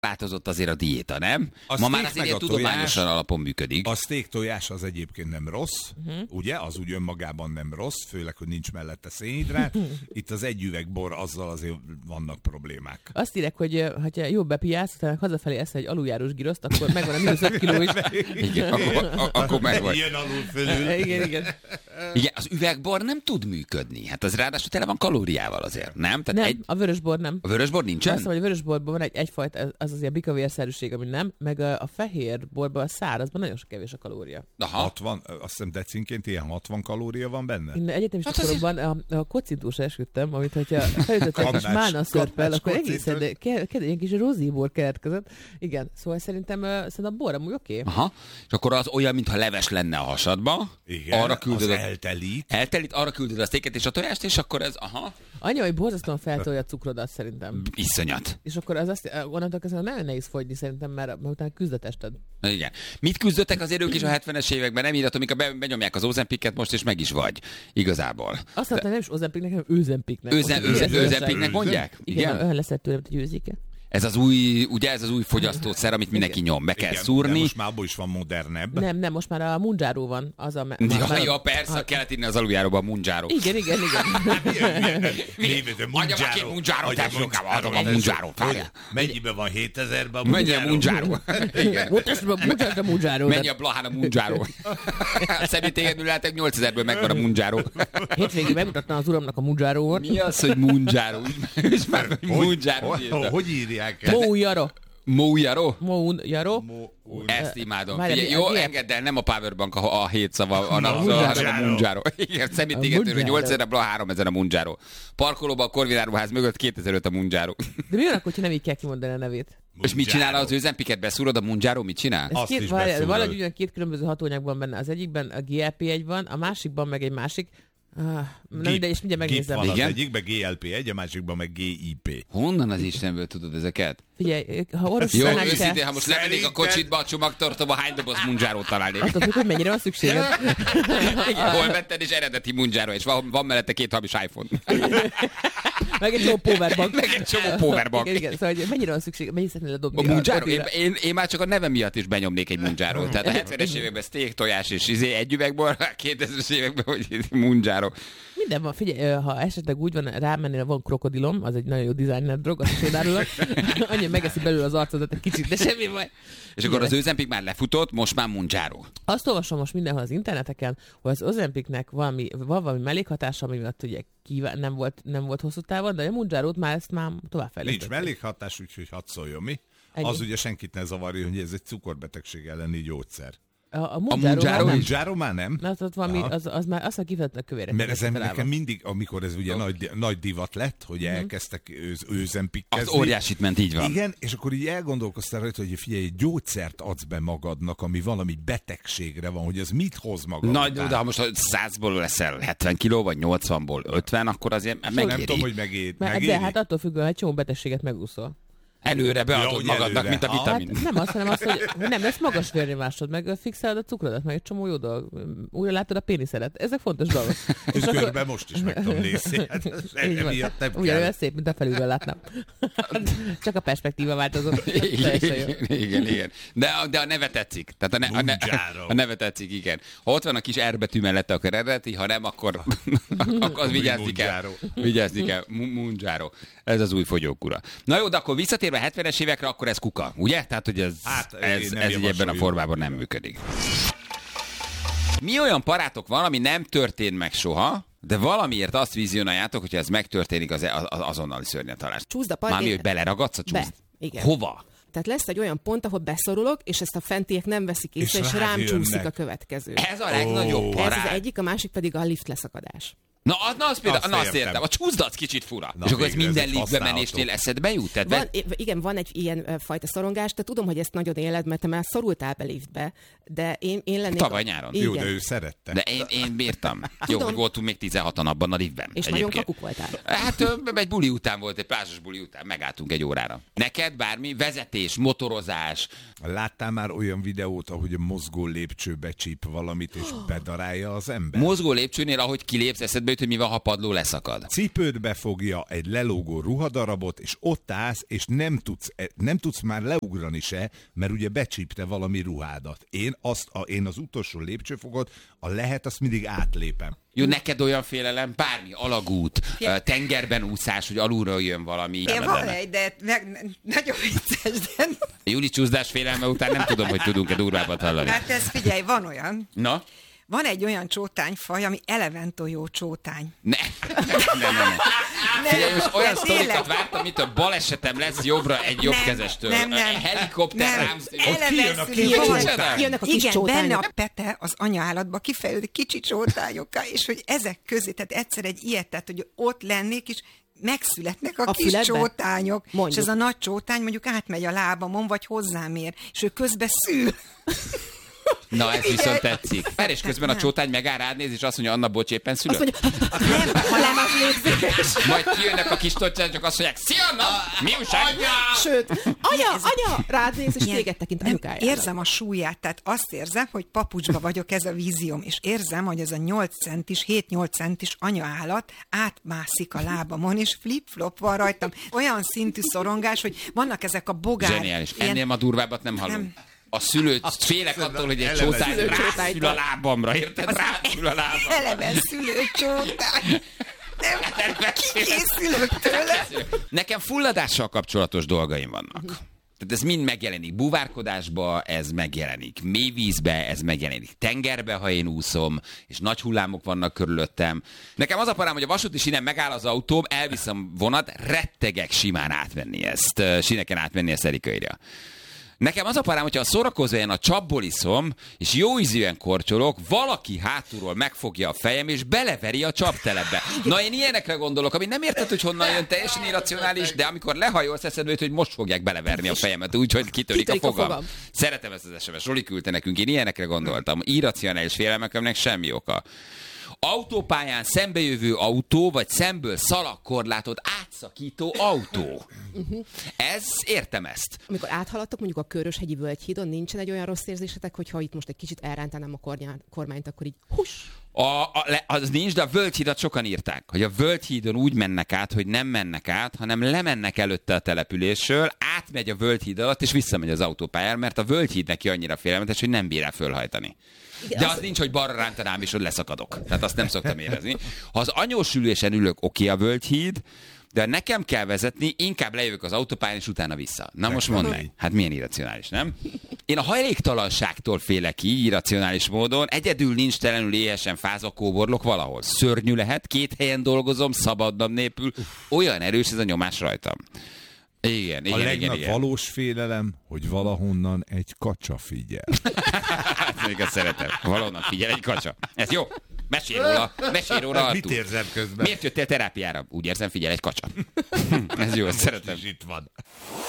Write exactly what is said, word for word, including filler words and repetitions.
változott azért a diéta, nem? A Ma már azért tudományosan alapon működik. A steak tojás az egyébként nem rossz, uh-huh. ugye? Az úgy önmagában nem rossz, főleg, hogy nincs mellette szénhidrát. Itt az egy üveg bor, azzal azért vannak problémák. Azt írek, hogy ha jobb bepiálsz, utána hazafelé eszel egy aluljárós giroszt, akkor megvan a mínusz öt kiló is. Igen, akkor, akkor megvan. Jön alul fölül. Igen, igen. Igen, az üvegbor nem tud működni. Hát az ráadásul tele van kalóriával azért, nem? Tehát Nem, egy... a vörösbor nem. A vörösbor nincsen? Azt mondom, hogy a vörösborban van egy, egyfajta, az azért bikavérszerűség, ami nem, meg a, a fehér borban, a szárazban nagyon sok kevés a kalória. Aha. hatvan, azt hiszem decinként ilyen hatvan kalória van benne? Én egyetemista hát koromban a, a kocintúsra esküdtem, amit hogyha felütöttek a kis mána szörppel, akkor egészen, de ke, ke, ilyen kis rozíbor keletkezett. Igen, szóval szerintem, uh, szerintem a bor amúgy oké. Okay. Aha, és akkor az olyan, mintha leves lenne a hasadba. Igen, arra küldöd az a... eltelít. Eltelít, arra küldöd a sztéket és a tojást, és akkor ez, aha. Anya, hogy borzasztóan feltolja a cukrodat szerintem. Iszonyat. És akkor az azt, onnantól kezdve nagyon nehéz fogyni szerintem, mert, mert utána küzd a tested. Igen. Mit küzdöttek azért ők is a hetvenes években? Nem írhatom, mikor benyomják az Ozempicet most, és meg is vagy. Igazából. Azt mondta, nem is Ozempicnek, hanem Őzempicnek. Őzempicnek mondják? Igen, olyan lesz tőle, mint egy őzike. Ez az új, ugye ez az új fogyasztószer, amit mindenki nyom, be kell Igen, szúrni. most már abból is van modernebb. Nem, nem, most már a Munjaro van. Az a, ja, már, ja, persze, a... kellett írni az aluljáróba a Munjaro. Igen, igen, igen. Adjam a két Munjaro, tesókám, adom a Munjaro. Mennyiben van hétezerben a Mennyi a Munjaro? Mutasd a Munjaro. Mennyi a Blahán a Munjaro? Személytégedül lehetek nyolcezerből megvan a Munjaro. Hétvégén megmutatna az uramnak a Munjaro-ot. Mi az, hogy Munjaro? Munjaro. Hogy írják? Moujaro. Moujaro? Moujaro. Ezt imádom. Figyelj, jó, engedd el, nem a Powerbank a, a hét szava, a napszó, hanem a Munjaro. Igen, személytégetőről nyolcezer, a háromezer a Munjaro. Parkolóban a Korvináruház mögött kétezer-öt a Munjaro. De mi van, hogyha nem így kell kimondani a nevét? Munjaro. És mit csinál az Özempiket? Beszúrod a Munjaro? Mit csinál? Ez két, valahogy ugyan két különböző hatóanyag van benne. Az egyikben a gé el pé egy van, a másikban meg egy másik. Ah, na ide, és mindjárt megnézem. Van az egyikben gé el pé egy, a másikban meg gé i pé. Honnan az Istenből tudod ezeket? Figyelj, ha orosz jó, őszintén, ha most lemennék a kocsitba, a csomagtartóba, hány doboz Munjárót találnék? Attól függ, hogy mennyire van szükséged. Hol vetted, és eredeti Munjaro, és van, van mellette két hamis iPhone. Meg egy csomó powerbank. Meg egy csomó powerbank. Igen, igen, szóval mennyire van szükség, mennyire szeretnél ledobni? A Munjaro? Én, én, én már csak a nevem miatt is benyomnék egy Munjárót. Tehát a hetvenes években steak, tojás és izé, egy üvegbor, kétezres években, hogy Munjaro. Minden van, figyelj, ha esetleg úgy van, rámennél, van krokodilom, az egy nagyon jó designer drog, azt is árulok. Annyi megeszi belőle az arcodat egy kicsit, de semmi baj. És akkor az Özempik már lefutott, most már Munjaro. Azt olvasom most mindenhol az interneteken, hogy az Özempiknek valami, van valami mellékhatása, ami miatt ugye kíván, nem, volt, nem volt hosszú távon, de a Munjarót már ezt már továbbfejlesztették. Nincs mellékhatás, úgyhogy hadd szóljon mi. Ennyi. Az ugye senkit ne zavarja, hogy ez egy cukorbetegség elleni gyógyszer. A, a Munjaro is. Munjaro már nem. Na, az, valami, az, az már azt a kifejezetten kövérek. Mert ez nekem mindig, amikor ez ugye oh. nagy, nagy divat lett, hogy mm-hmm. elkezdtek őz, Özempikkezni. Az óriásit ment, így van. Igen, és akkor így elgondolkoztál rajta, hogy figyelj, egy gyógyszert adsz be magadnak, ami valami betegségre van, hogy az mit hoz magad. Nagy, de ha most százból leszel hetven kiló, vagy nyolcvanból ötven, akkor azért megéri. Nem tudom, hogy megéri. megéri. De hát attól függően, egy csomó betegséget megúszol. Előre beadod ja, magadnak, előre. Mint a vitamin. Hát nem azt, hanem azt, hogy nem lesz magas vérnyomásod, meg fixálod a cukrodat, meg egy csomó jó dolog. Újra látod a péniszedet. Ezek fontos dolgok. És körben most is meg tudom nézni. Ugyanolyan szép, mint a felülről látnám. Csak a perspektíva változott. Igen, igen, igen. De, de a neve tetszik. Tehát a, ne, a, ne, a neve tetszik, igen. Ha ott van a kis R betű mellette, akkor eredeti, ha nem, akkor, akkor az vigyázni kell. Vigyázni kell. Munjaro. Ez az új fogyókúra. Na jó, de akkor visszatérve a hetvenes évekre, akkor ez kuka, ugye? Tehát, hogy ez, hát, ez, ez így ebben a formában nem működik. Mi olyan parátok van, ami nem történt meg soha, de valamiért azt vizionáljátok, hogyha ez megtörténik, az, az azonnali szörnyetalás. Csúszd a parkén. Mármi, hogy beleragadsz a csúszd? Be. Igen. Hova? Tehát lesz egy olyan pont, ahol beszorulok, és ezt a fentiek nem veszik észre, és, és rám jönnek. Csúszik a következő. Ez a legnagyobb oh. parát. Ez az egyik, a másik pedig a lift leszakadás. Na, na azt például, azt, na, azt értem. A csúszdat kicsit fura. Na, és akkor ez minden liftbe menésnél eszedbe jut? Tehát van, be... Igen, van egy ilyen uh, fajta szorongás, de tudom, hogy ezt nagyon éled, mert te már szorultál be liftbe, de én, én lennék... Tavaly nyáron. Jó, de ő szerette. De én, én bírtam. Jó, hogy voltunk még tizenhatan abban a liftben. És egyébként. nagyon kakuk voltál. Hát egy buli után volt, egy plázsos buli után, megálltunk egy órára. Neked bármi? Vezetés, motorozás? Láttál már olyan videót, ahogy a mozgó lépcsőbe csíp valamit, és bedarálja az ember? Mozgó lépcsőnél, ahogy kilépsz, eszedbe jut, hogy mi van, ha padló leszakad. Cipődbe fogja egy lelógó ruhadarabot, és ott állsz, és nem tudsz, nem tudsz már leugrani se, mert ugye becsípte valami ruhádat. Én, azt, a, én az utolsó lépcsőfokot, a lehet, azt mindig átlépem. Jó, neked olyan félelem, bármi, alagút, ja. tengerben úszás, hogy alulról jön valami. Én van egy, de meg, nagyon vicces, de... Júli csúszdás félelme után nem tudom, hogy tudunk-e durvábbat hallani. Hát ez figyelj, van olyan. Na? Van egy olyan csótányfaj, ami eleventojó csótány. Ne, ne, ne, ne. Figyelj, most olyan sztorikat vártam, mint a balesetem lesz jobbra egy jobbkezestől. Nem, nem. Helikopter rám. Jönnek a kis igen, benne a pete az anyaállatba kifejlődik kicsi csótányokká, és hogy ezek közé, tehát egyszer egy ilyet, tehát hogy ott lennék, és megszületnek a, a kis füledbe? Csótányok, mondjuk. És ez a nagy csótány mondjuk átmegy a lábamon, vagy hozzám ér, és ő közben szül. Na, ez viszont tetszik. Mert és közben a csótány megáll rád néz, és azt mondja, Anna, bocs, éppen szülök. Azt mondja, nem, ha nem az létszés. Majd kijönnek a kis tocsán, csak azt mondják, szia, Anna, mi újság? Sőt, anya, anya, rád néz, és téged tekint anyukájára. Érzem a súlyát, tehát azt érzem, hogy papucsba vagyok, ez a vízióm, és érzem, hogy ez a nyolc centis, hét-nyolc centis anyaállat átmászik a lábamon, és flip-flop van rajtam. Olyan szintű szorongás, hogy vannak ezek a bogár. Zseniális. Ilyen... Ennél ma durvábbat nem hallom. Nem. A szülőt, félek attól, hogy egy csótány rászül a lábamra, érted? Rászül a lábamra. Eleve szülőcsótány. Nem, kikészülök tőle. Nekem fulladással kapcsolatos dolgaim vannak. Tehát ez mind megjelenik búvárkodásba, ez megjelenik mélyvízbe, ez megjelenik tengerbe, ha én úszom, és nagy hullámok vannak körülöttem. Nekem az a parám, hogy a vasúti sínen megáll az autóm, elviszem vonat, rettegek simán átvenni ezt, síneken átvenni ezt Erikaira. Nekem az a parám, hogyha a szórakozóján a csapból iszom, és jó ízűen korcsolok, valaki hátulról megfogja a fejem, és beleveri a csaptelepbe. Na, én ilyenekre gondolok, ami nem érted, hogy honnan jön, teljesen irracionális, de amikor lehajolsz, eszedbe jut, hogy most fogják beleverni a fejemet, úgyhogy kitörik, kitörik a, fogam. a fogam. Szeretem ezt az es em es, Roli küldte nekünk, én ilyenekre gondoltam. Irracionális félelmeknek semmi oka. Autópályán szembejövő autó, vagy szemből szalagkorlátot átszakító autó. Uh-huh. Ez, értem ezt. Amikor áthaladtok mondjuk a Köröshegyi Völgyhídon, nincsen egy olyan rossz érzésetek, hogyha itt most egy kicsit elrántanám a kornyán, kormányt, akkor így hus! A, a, az nincs, de a Völgyhídat sokan írták, hogy a Völgyhídon úgy mennek át, hogy nem mennek át, hanem lemennek előtte a településről, átmegy a Völgyhíd alatt, és visszamegy az autópályára, mert a Völgyhíd neki annyira félelmetes, hogy nem bír el fölhajtani. De az, az nincs, hogy balra rántanám, és hogy leszakadok. Tehát azt nem szoktam érezni. Ha az anyósülésen ülök, oké a Völgyhíd, de nekem kell vezetni, inkább lejövök az autópályán, és utána vissza. Na most mondd meg. Hát milyen irracionális, nem? Én a hajléktalanságtól félek ki, irracionális módon. Egyedül nincs telenül éhesen fázva kóborlok valahol. Szörnyű lehet, két helyen dolgozom, szabadnap nélkül. Olyan erős ez a nyomás rajtam. Igen, igen, a legnagyobb igen, igen. valós félelem, hogy valahonnan egy kacsa figyel. Hát még azt szeretem. Valahonnan figyel egy kacsa. Ez jó. Mesélj róla. Mesélj róla, Artúr. Mit érzem közben? Miért jöttél terápiára? Úgy érzem, figyel egy kacsa. Ez jó, ezt szeretem. Itt van.